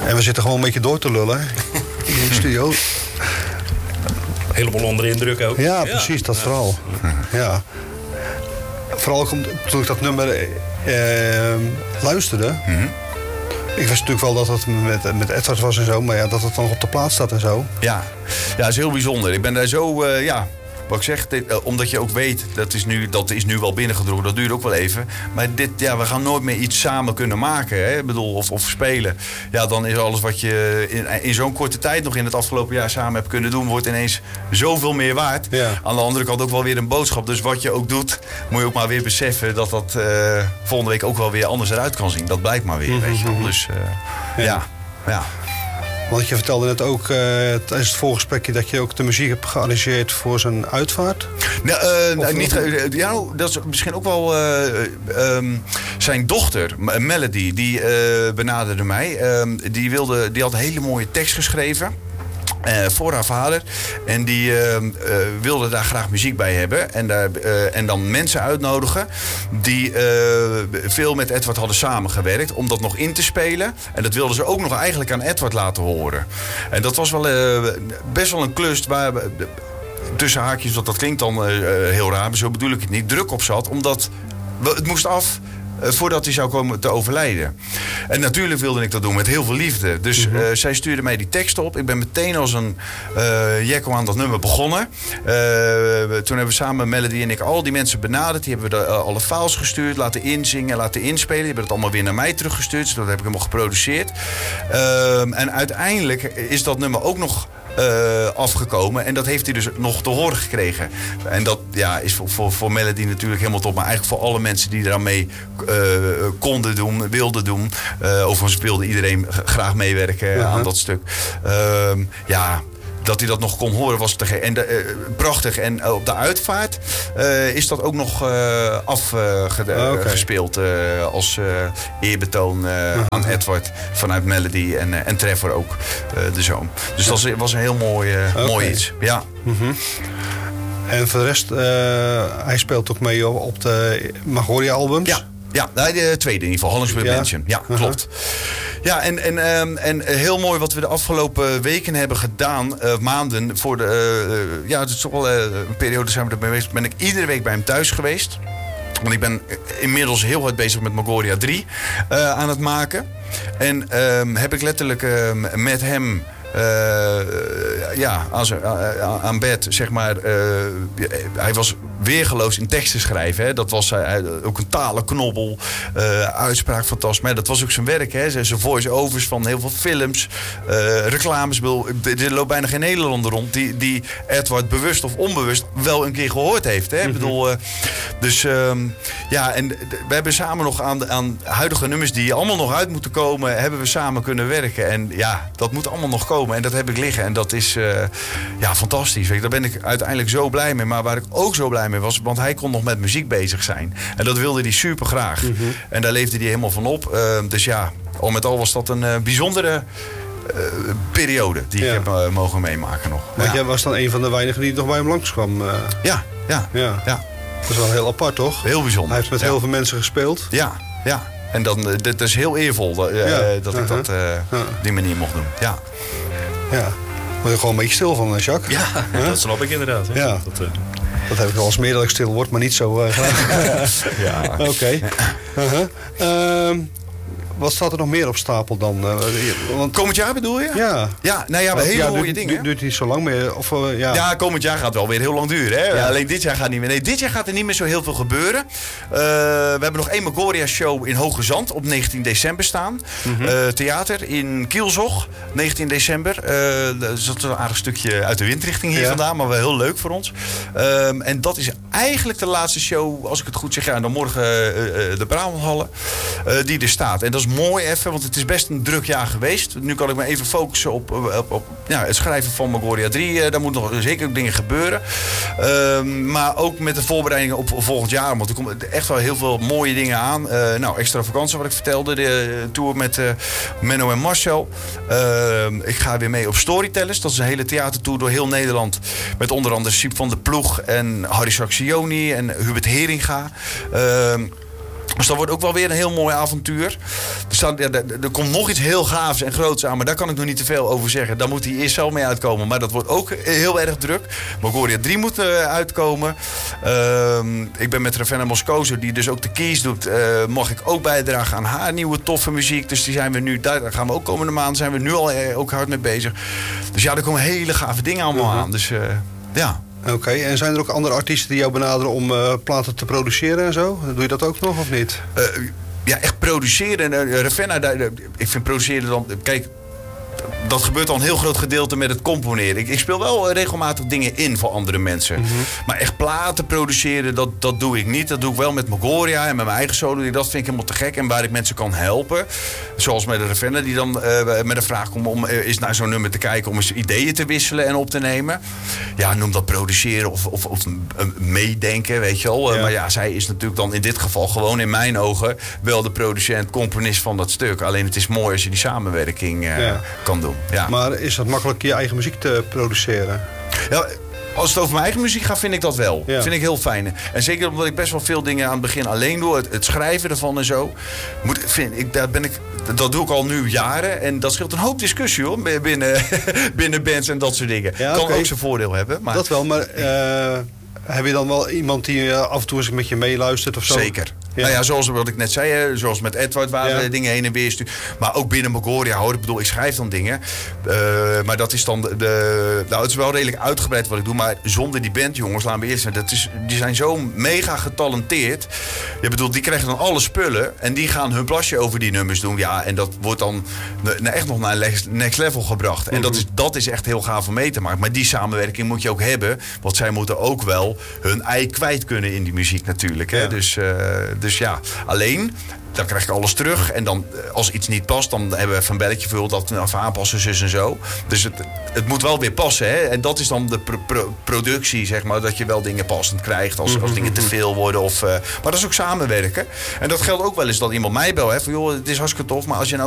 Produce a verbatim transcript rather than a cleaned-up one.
En we zitten gewoon een beetje door te lullen in de studio. Helemaal onder de indruk ook. Ja, precies, dat ja. vooral. Ja. Vooral ook toen ik dat nummer eh, luisterde. Mm-hmm. Ik wist natuurlijk wel dat het met, met Edward was en zo, maar ja, dat het dan nog op de plaats staat en zo. Ja, ja, dat is heel bijzonder. Ik ben daar zo, uh, ja, wat ik zeg, dit, uh, omdat je ook weet, dat is, nu, dat is nu wel binnengedrongen, dat duurt ook wel even. Maar dit, ja, we gaan nooit meer iets samen kunnen maken, hè? Ik bedoel, of, of spelen. Ja, dan is alles wat je in, in zo'n korte tijd nog in het afgelopen jaar samen hebt kunnen doen, wordt ineens zoveel meer waard. Ja. Aan de andere kant ook wel weer een boodschap. Dus wat je ook doet, moet je ook maar weer beseffen dat dat uh, volgende week ook wel weer anders eruit kan zien. Dat blijkt maar weer, mm-hmm. weet je wel. Dus uh, ja, ja. ja. Want je vertelde net ook uh, tijdens het voorgesprekje dat je ook de muziek hebt gearrangeerd voor zijn uitvaart. Nou, uh, nou, niet, uh, ja, dat is misschien ook wel uh, um, zijn dochter, Melody, die uh, benaderde mij. Um, die, wilde, die had een hele mooie tekst geschreven. Uh, voor haar vader. En die uh, uh, wilde daar graag muziek bij hebben. En, daar, uh, en dan mensen uitnodigen die uh, veel met Edward hadden samengewerkt. Om dat nog in te spelen. En dat wilden ze ook nog eigenlijk aan Edward laten horen. En dat was wel uh, best wel een klus waar uh, tussen haakjes, want dat klinkt dan uh, heel raar, maar zo bedoel ik het niet, druk op zat. Omdat we, het moest af. Voordat hij zou komen te overlijden. En natuurlijk wilde ik dat doen met heel veel liefde. Dus uh, zij stuurde mij die tekst op. Ik ben meteen als een uh, jekko aan dat nummer begonnen. Uh, toen hebben we samen, Melody en ik, al die mensen benaderd. Die hebben we de, uh, alle files gestuurd, laten inzingen, laten inspelen. Die hebben het allemaal weer naar mij teruggestuurd. Dus dat heb ik helemaal geproduceerd. Uh, en uiteindelijk is dat nummer ook nog Uh, afgekomen. En dat heeft hij dus nog te horen gekregen. En dat ja, is voor, voor, voor Melody natuurlijk helemaal top. Maar eigenlijk voor alle mensen die eraan mee uh, konden doen, wilden doen. Uh, overigens wilde iedereen graag meewerken uh-huh. aan dat stuk. Uh, ja... Dat hij dat nog kon horen was te ge- en de, uh, prachtig. En uh, op de uitvaart uh, is dat ook nog uh, afgespeeld uh, okay. uh, als uh, eerbetoon uh, uh-huh. aan Edward vanuit Melody en, uh, en Trevor ook, uh, de zoon. Dus ja. dat was, was een heel mooi, uh, okay. mooi iets. Ja. Uh-huh. En voor de rest, uh, hij speelt ook mee op de Magoria-albums? Ja. Ja, de tweede in ieder geval, Hollingsworth ja. Mansion. Ja, uh-huh. klopt. Ja, en, en, um, en heel mooi wat we de afgelopen weken hebben gedaan, uh, maanden, voor de, uh, ja, het is toch wel uh, een periode zijn we erbij geweest, ben ik iedere week bij hem thuis geweest. Want ik ben inmiddels heel hard bezig met Magoria drie uh, aan het maken. En um, heb ik letterlijk uh, met hem... Uh, ja, aan, uh, aan bed, zeg maar. Uh, hij was weergeloos in teksten schrijven. Hè. Dat was uh, ook een talenknobbel. Uh, uitspraak fantastisch. Maar dat was ook zijn werk. Hè. Zijn voice-overs van heel veel films. Uh, reclames. Er loopt bijna geen Nederlander rond die, die Edward bewust of onbewust wel een keer gehoord heeft. Hè. Mm-hmm. Ik bedoel, uh, dus um, ja, en we hebben samen nog aan, aan huidige nummers die allemaal nog uit moeten komen, hebben we samen kunnen werken. En ja, dat moet allemaal nog komen. En dat heb ik liggen. En dat is uh, ja, fantastisch. Weet je. Daar ben ik uiteindelijk zo blij mee. Maar waar ik ook zo blij mee was, want hij kon nog met muziek bezig zijn. En dat wilde hij super graag. Mm-hmm. En daar leefde hij helemaal van op. Uh, dus ja, al met al was dat een uh, bijzondere uh, periode die ja. ik heb uh, mogen meemaken nog. Want ja. jij was dan een van de weinigen die nog bij hem langskwam. Uh... Ja, ja, ja, ja. Dat is wel heel apart, toch? Heel bijzonder. Hij heeft met ja. heel veel mensen gespeeld. Ja, ja. En dan, dat is heel eervol dat, uh, ja. dat ik uh-huh. dat uh, ja. op die manier mocht doen. Ja. Ja, word je gewoon een beetje stil van, Jacques. Ja, huh? Dat snap ik inderdaad. Hè? Ja. Dat, uh... dat heb ik wel eens meer dat ik stil word, maar niet zo uh, graag. Ja. Oké. Okay. Uh-huh. Um, wat staat er nog meer op stapel dan? Uh, want... Komend jaar bedoel je? Ja. Ja, nou ja, we hele ja, mooie duurt, dingen. Du- duurt niet zo lang meer? Of, uh, ja. ja, komend jaar gaat het wel weer heel lang duren. Hè? Ja. Alleen dit jaar gaat niet meer. Nee, dit jaar gaat er niet meer zo heel veel gebeuren. Uh, we hebben nog één Magoria show in Hoge Zand op negentien december staan. Mm-hmm. Uh, theater in Kielzog, negentien december. Uh, dat is een aardig stukje uit de windrichting hier ja. vandaan, maar wel heel leuk voor ons. Um, en dat is eigenlijk de laatste show, als ik het goed zeg. Ja, en dan morgen uh, uh, de Bramelhallen, uh, die er staat. En dat is mooi even, want het is best een druk jaar geweest. Nu kan ik me even focussen op, op, op ja, het schrijven van Magoria drie. Uh, daar moeten nog zeker dingen gebeuren. Uh, maar ook met de voorbereidingen op volgend jaar. Want er komen echt wel heel veel mooie dingen aan. Uh, nou, extra vakantie wat ik vertelde. De tour met uh, Menno en Marcel. Uh, ik ga weer mee op Storytellers. Dat is een hele theatertour door heel Nederland. Met onder andere Siep van der Ploeg en Harry Saxioni en Hubert Heringa. Uh, Dus dat wordt ook wel weer een heel mooi avontuur. Er, staat, ja, er, er komt nog iets heel gaafs en groots aan, maar daar kan ik nog niet te veel over zeggen. Daar moet hij eerst zelf mee uitkomen. Maar dat wordt ook heel erg druk. Mogoria drie moet uh, uitkomen. Uh, ik ben met Ravenna Moscoso, die dus ook de keys doet, uh, mag ik ook bijdragen aan haar nieuwe toffe muziek. Dus die zijn we nu, daar gaan we ook komende maand, zijn we nu al uh, ook hard mee bezig. Dus ja, er komen hele gave dingen allemaal uh-huh. aan. Dus uh, ja. Oké, okay. En zijn er ook andere artiesten die jou benaderen om uh, platen te produceren en zo? Doe je dat ook nog of niet? Uh, ja, echt produceren. Uh, Ravenna, uh, ik vind produceren dan... Kijk, dat gebeurt al een heel groot gedeelte met het componeren. Ik, ik speel wel regelmatig dingen in voor andere mensen. Mm-hmm. Maar echt platen produceren, dat, dat doe ik niet. Dat doe ik wel met Mogoria en met mijn eigen solo. Dat vind ik helemaal te gek. En waar ik mensen kan helpen. Zoals met de Ravenna die dan uh, met een vraag komt om uh, eens naar zo'n nummer te kijken. Om eens ideeën te wisselen en op te nemen. Ja, noem dat produceren of, of, of uh, meedenken, weet je wel. Ja. Uh, maar ja, zij is natuurlijk dan in dit geval gewoon in mijn ogen wel de producent, componist van dat stuk. Alleen het is mooi als je die samenwerking uh, ja. kan doen. Ja. Maar is het makkelijk je eigen muziek te produceren? Ja, als het over mijn eigen muziek gaat, vind ik dat wel. Ja. Vind ik heel fijn. En zeker omdat ik best wel veel dingen aan het begin alleen doe. Het, het schrijven ervan en zo. Moet, vind ik, daar ben ik, dat doe ik al nu jaren. En dat scheelt een hoop discussie hoor. Binnen, binnen bands en dat soort dingen. Ja, kan okay. ook zijn voordeel hebben. Maar... Dat wel, maar... Uh... Heb je dan wel iemand die uh, af en toe eens met je meeluistert of zo? Zeker. Ja. Nou ja, zoals wat ik net zei, hè, zoals met Edward, waar ja. we dingen heen en weer sturen. Maar ook binnen Mogoria, hoor. Ik bedoel, ik schrijf dan dingen. Uh, maar dat is dan de, de... Nou, het is wel redelijk uitgebreid wat ik doe. Maar zonder die band, jongens, laten we eerst zeggen. Dat is, die zijn zo mega getalenteerd. Je bedoelt, die krijgen dan alle spullen. En die gaan hun plasje over die nummers doen. Ja, en dat wordt dan ne, echt nog naar next level gebracht. En mm-hmm. dat, is, dat is echt heel gaaf om mee te maken. Maar die samenwerking moet je ook hebben. Want zij moeten ook wel hun ei kwijt kunnen in die muziek natuurlijk. Hè? Ja. Dus, uh, dus ja, alleen... Dan krijg ik alles terug. En dan, als iets niet past, dan hebben we even een belletje voor dat we even aanpassen, zus en zo. Dus het, het moet wel weer passen. Hè? En dat is dan de pro- pro- productie, zeg maar. Dat je wel dingen passend krijgt als, als dingen te veel worden. Of, uh, maar dat is ook samenwerken. En dat geldt ook wel eens dat iemand mij belt. Hè, van, joh, het is hartstikke tof, maar als je nou